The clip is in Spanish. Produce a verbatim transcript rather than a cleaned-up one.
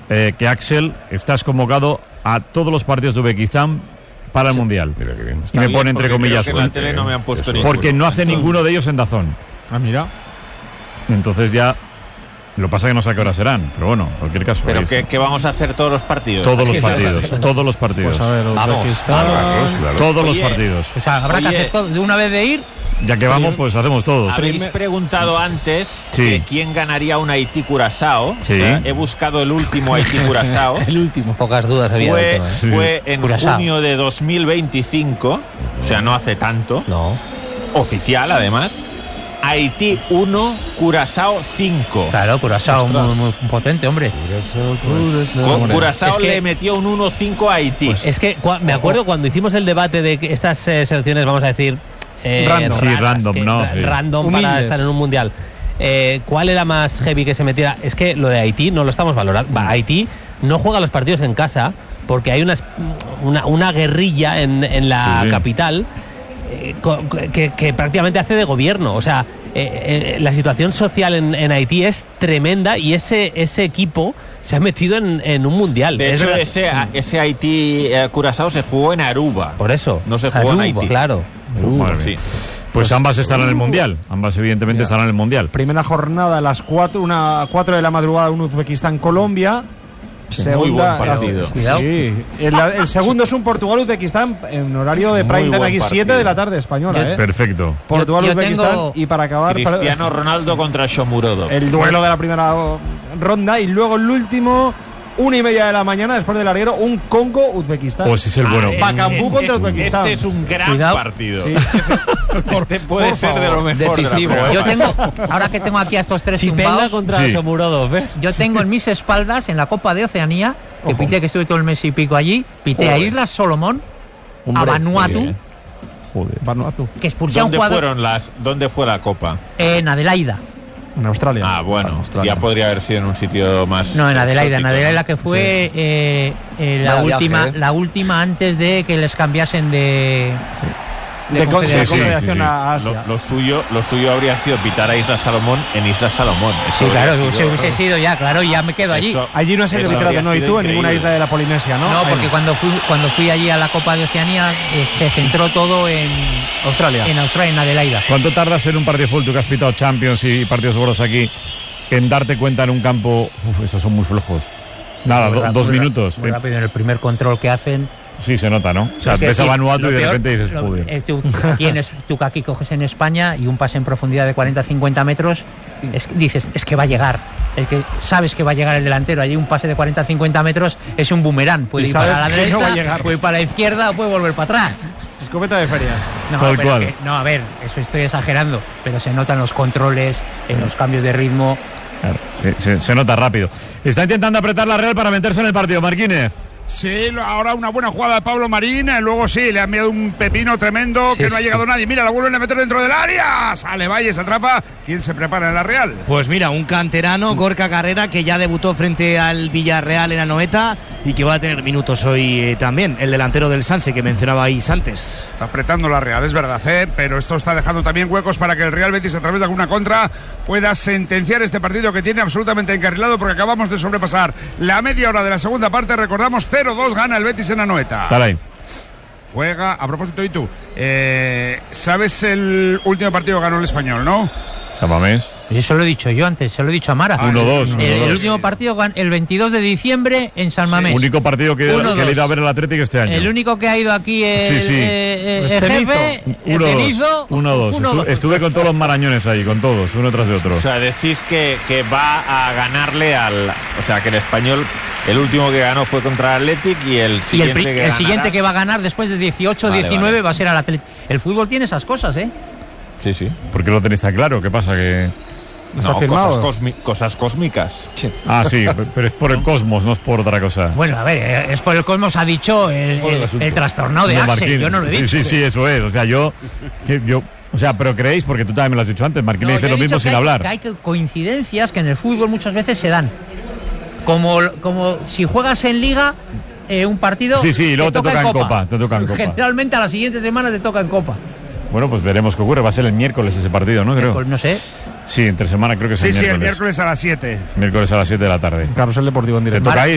eh, que Axel, estás convocado a todos los partidos de Uzbekistán para el sí. Mundial. Mira qué bien. Y me pone entre comillas. En la tele no me han puesto ninguno. Porque no hace ninguno de ellos en DAZN. Ah, mira. Entonces ya... Lo que pasa es que no sé a qué hora serán, pero bueno, en cualquier caso. ¿Pero qué, qué vamos a hacer todos los partidos? Todos los partidos, todos los partidos. Pues a ver, Uzbekistán, vamos, claro. Todos Oye, los partidos. O sea, habrá Oye, que hacer todo de una vez de ir. Ya que vamos, pues hacemos todos. Habéis preguntado antes Sí. que quién ganaría un Haití-Curazao. Sí. ¿Eh? He buscado el último Haití-Curazao. El último. Pocas dudas había. Fue, de todo, ¿eh? Sí. fue en Curazao. junio de dos mil veinticinco, o sea, no hace tanto. No. Oficial, además. Haití uno, Curazao cinco. Claro, Curazao muy, muy potente, hombre. Con Curazao Es que- le metió un uno cinco a Haití. Pues es que cua- me acuerdo cuando hicimos el debate de que estas eh, selecciones, vamos a decir, eh, Random. Sí, raras, random, que- ¿no? ra- Sí. random para Humildes. estar en un mundial. Eh, ¿Cuál era más heavy que se metiera? Es que lo de Haití no lo estamos valorando. Va, Haití no juega los partidos en casa porque hay una, es- una, una guerrilla en, en la Sí, sí. capital eh, co- que, que prácticamente hace de gobierno. O sea, eh, eh, la situación social en, en Haití es tremenda y ese, ese equipo se ha metido en, en un mundial. De Es hecho, verdad. ese, ese Haití-Curazao se jugó en Aruba. Por eso. No se jugó en Aruba, Haití. Claro. Madre Sí. mía. Pues ambas estarán en el Mundial. Ambas, evidentemente, Ya. estarán en el Mundial. Primera jornada a las cuatro, una cuatro de la madrugada, un Uzbekistán-Colombia. Muy buen partido. La, sí. El, el segundo es un Portugal-Uzbekistán en horario de Muy prime time buen aquí, partido. siete de la tarde española. Yo- ¿eh? Perfecto. Portugal-Uzbekistán. tengo- Y para acabar, Cristiano Ronaldo contra Shomurodov. el duelo de la primera ronda. Y luego el último, una y media de la mañana, después del larguero, un Congo-Uzbekistán. Pues es el bueno. Ah, Bacambú es- contra es- Uzbekistán. Este es un gran Cuidado. partido. Sí. Este puede por ser de lo favor. mejor. Decisivo, de la ¿eh? Yo prueba. tengo, ahora que tengo aquí a estos tres Si venga tumbados, contra Sí. Shomurodov, ¿eh? yo tengo en mis espaldas, en la Copa de Oceanía, que Ojo. pité, que estuve todo el mes y pico allí, pité a Joder. Islas Solomón, Hombre, a Vanuatu, bien. Joder. Vanuatu, que expulsé a un ¿Dónde jugador fueron las? ¿Dónde fue la copa? en Adelaida. en Australia. Ah, bueno, Australia. ya podría haber sido en un sitio más. No, en Adelaida, en exótico, Adelaida ¿no? que fue eh, eh, la Vaya última, viaje, ¿eh? la última antes de que les cambiasen de, de con- de Sí, sí, confederación sí, sí. a Asia. Lo, lo suyo, lo suyo habría sido pitar a Isla Salomón en Isla Salomón. Eso Sí, claro, habría hubiese, sido- hubiese sido ya, claro, y ya me quedo allí. Eso- Allí no has sido eso arbitrado, habría ¿no? Y sido tú en ninguna increíble. isla de la Polinesia, ¿no? No, Ahí porque cuando fui, cuando fui allí a la Copa de Oceanía eh, se centró todo en Australia. en Australia, en Adelaida. ¿Cuánto tardas en un partido full? Tú que has pitado Champions y partidos gordos aquí, en darte cuenta en un campo? Uf, estos son muy flojos. Nada, Muy do- ra- dos muy ra- minutos. Muy rápido, en el primer control que hacen. Sí, se nota, ¿no? O sea, Es ves a decir, Vanuatu lo y de peor, repente dices, lo- joder. eh, tú, aquí en es- tú que aquí coges en España y un pase en profundidad de cuarenta a cincuenta metros, es, que dices, es que va a llegar. Es que sabes que va a llegar el delantero. Allí un pase de cuarenta a cincuenta metros es un boomerang. Puede Y ir para sabes la que derecha, no va a llegar. puede ir para la izquierda o puede volver para atrás. Escopeta de ferias. No, Tal pero cual. que- no, a ver, eso estoy exagerando, pero se notan los controles, en los cambios de ritmo. Claro, sí, se, se nota rápido. Está intentando apretar la Real para meterse en el partido, Marquínez. Sí, lo- ahora una buena jugada de Pablo Marín. eh, Luego sí, le ha enviado un pepino tremendo Sí, que no ha sí. llegado nadie. Mira, la vuelven a meter dentro del área. Sale Valles, atrapa. ¿Quién se prepara en la Real? Pues mira, un canterano, Gorka Carrera, que ya debutó frente al Villarreal en Anoeta y que va a tener minutos hoy eh, también. El delantero del Sanse que mencionabais antes. Está apretando la Real, es verdad, ¿eh? Pero esto está dejando también huecos para que el Real Betis, a través de alguna contra, pueda sentenciar este partido que tiene absolutamente encarrilado, porque acabamos de sobrepasar la media hora de la segunda parte. Recordamos, cero dos gana el Betis en Anoeta. Dale ahí. Juega, a propósito, y tú, eh, ¿sabes el último partido que ganó el Español, no? Samamés. Eso lo he dicho yo antes, se lo he dicho a Mara. Ah, uno dos. El, el último partido gan- el veintidós de diciembre en San Mamés. Único partido que, Uno, que le he ido a dos. ver el Atlético este año. El único que ha ido aquí el, Sí, sí. eh, eh, El el Cenizo. jefe, el uno dos. Cenizo, Uno dos. uno Estu- dos. Estuve con todos los marañones ahí, con todos, uno tras de otro. O sea, decís que, que va a ganarle al. O sea, que el Español, el último que ganó fue contra el Athletic y el Y el, siguiente pri- que el ganará- siguiente que va a ganar después de dieciocho Vale, diecinueve vale. va a ser al Atlético. El fútbol tiene esas cosas, ¿eh? Sí, sí. ¿Por qué lo tenéis tan claro? ¿Qué pasa? Que... Está No, firmado. cosas, cosmi- cosas cósmicas. Ah, sí, pero es por el cosmos, no es por otra cosa. Bueno, a ver, eh, es por el Cosmos ha dicho el, Por el el, asunto. el trastornado de No, Axel, Marquín. yo no lo he sí, dicho. Sí, sí, eso es. O sea, yo, que yo, o sea, pero creéis, porque tú también me lo has dicho antes, Marquín No, dice yo he lo dicho mismo que sin hay- hablar. que hay que- coincidencias que en el fútbol muchas veces se dan. Como, como si juegas en liga eh, un partido. Sí, sí, y luego te toca en Copa, te toca en Copa. Generalmente a la siguiente semana te toca en Copa. Bueno, pues veremos qué ocurre. Va a ser el miércoles ese partido, ¿no? Creo. Pues no sé. Sí, entre semana creo que es Sí, el sí, el miércoles. miércoles a las siete. Miércoles a las siete de la tarde. Carrusel Deportivo en Te directo. toca ahí.